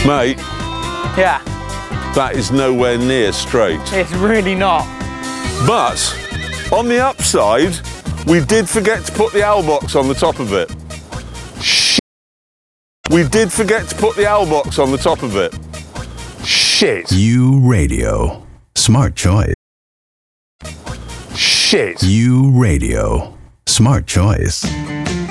Mate, Yeah, that is nowhere near straight. it's really not. But on the upside, we did forget to put the owl box on the top of it. We did forget to put the owl box on the top of it. Shit. U Radio. Smart choice. Shit. U Radio. Smart choice.